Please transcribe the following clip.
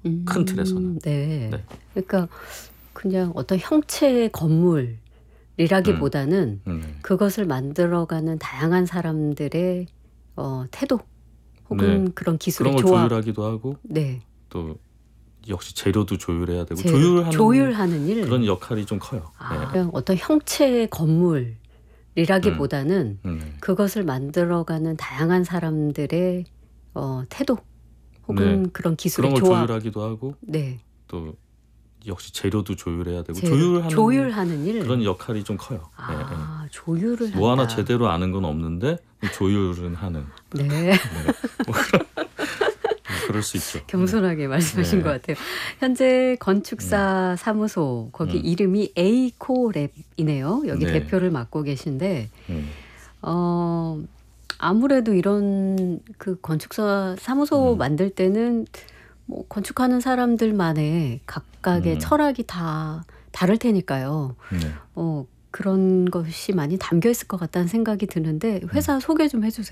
큰 틀에서는. 네. 네. 그러니까 그냥 어떤 형체의 건물이라기보다는 그것을 만들어가는 다양한 사람들의 태도 혹은 네. 그런 기술의 그런 걸 조합. 조율하기도 하고 네. 또 역시 재료도 조율해야 되고 조율하는 일. 그런 역할이 좀 커요. 그냥 어떤 형체의 건물이라기보다는 그것을 만들어가는 다양한 사람들의 태도 혹은 네. 그런 기술의 그런 걸 조합. 조율하기도 하고 네. 또 역시 재료도 조율해야 되고 조율하는 일. 그런 역할이 좀 커요. 조율을 한다. 뭐 하나 제대로 아는 건 없는데 조율은 하는. 네. 뭐 그럴 수 있죠. 겸손하게 말씀하신 것 같아요. 현재 건축사 사무소 거기 이름이 에이코랩이네요. 여기 네. 대표를 맡고 계신데 아무래도 이런 그 건축사 사무소 만들 때는 뭐 건축하는 사람들만의 각각의 철학이 다 다를 테니까요. 네. 그런 것이 많이 담겨 있을 것 같다는 생각이 드는데 회사 소개 좀 해주세요.